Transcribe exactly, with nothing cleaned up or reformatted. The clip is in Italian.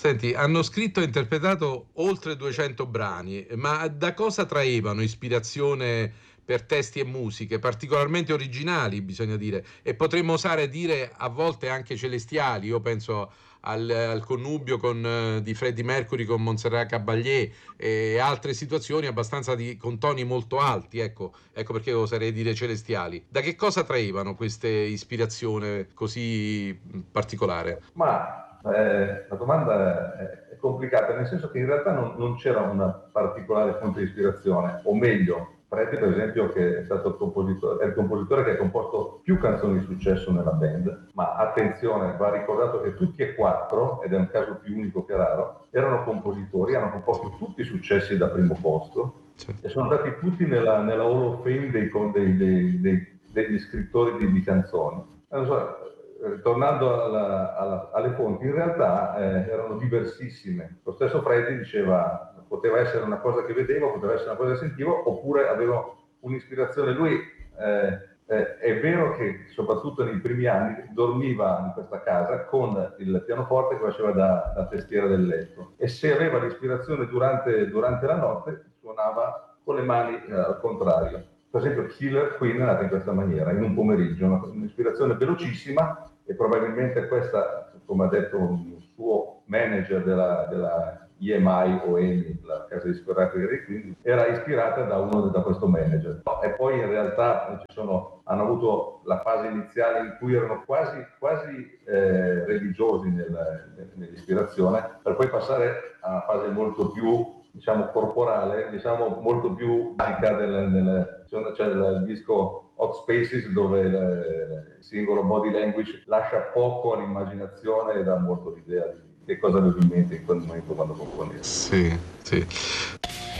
Senti, hanno scritto e interpretato oltre duecento brani, ma da cosa traevano ispirazione per testi e musiche, particolarmente originali, bisogna dire, e potremmo osare dire a volte anche celestiali? Io penso al, al connubio con, eh, di Freddie Mercury con Montserrat Caballé e altre situazioni abbastanza di, con toni molto alti, ecco, ecco perché oserei dire celestiali. Da che cosa traevano queste ispirazione così mh, particolare? Ma eh, la domanda è, è complicata, nel senso che in realtà non, non c'era una particolare fonte di ispirazione, o meglio, Preti per esempio che è stato il compositore, è il compositore che ha composto più canzoni di successo nella band, ma attenzione, va ricordato che tutti e quattro, ed è un caso più unico che raro, erano compositori, hanno composto tutti i successi da primo posto Cioè, e sono andati tutti nella, nella Hall of Fame dei, dei, dei, dei, degli scrittori di, di canzoni. Non so, tornando alla, alla, alle fonti, in realtà eh, erano diversissime. Lo stesso Freddy diceva poteva essere una cosa che vedevo, poteva essere una cosa che sentivo, oppure avevo un'ispirazione. Lui eh, eh, è vero che soprattutto nei primi anni dormiva in questa casa con il pianoforte che faceva da, da testiera del letto e se aveva l'ispirazione durante, durante la notte suonava con le mani eh, al contrario. Per esempio Killer Queen è nata in questa maniera, in un pomeriggio, una, un'ispirazione velocissima e probabilmente questa, come ha detto un suo manager della, della E M I o EMI, la casa discografica dei Queen, era ispirata da uno da questo manager. E poi in realtà ci sono, hanno avuto la fase iniziale in cui erano quasi, quasi eh, religiosi nel, nell'ispirazione, per poi passare a una fase molto più diciamo corporale, diciamo molto più fisica del, del, c'è il disco Hot Spaces dove il singolo body language lascia poco all'immaginazione e dà molto l'idea di che cosa avevo in mente in quel momento quando componevo. sì, sì.